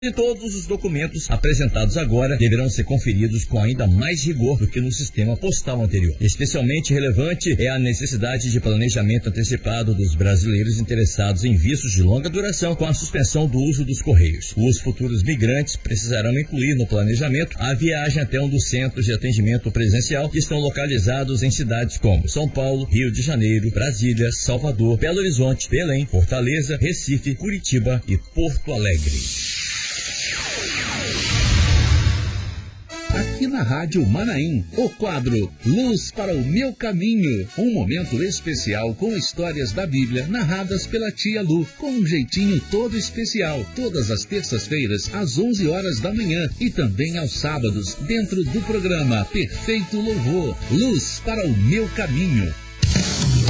E todos os documentos apresentados agora deverão ser conferidos com ainda mais rigor do que no sistema postal anterior. Especialmente relevante é a necessidade de planejamento antecipado dos brasileiros interessados em vistos de longa duração com a suspensão do uso dos Correios. Os futuros migrantes precisarão incluir no planejamento a viagem até um dos centros de atendimento presencial que estão localizados em cidades como São Paulo, Rio de Janeiro, Brasília, Salvador, Belo Horizonte, Belém, Fortaleza, Recife, Curitiba e Porto Alegre. Aqui na Rádio Manaim, o quadro Luz para o Meu Caminho. Um momento especial com histórias da Bíblia narradas pela tia Lu, com um jeitinho todo especial. Todas as terças-feiras, às 11 horas da manhã e também aos sábados, dentro do programa Perfeito Louvor. Luz para o Meu Caminho.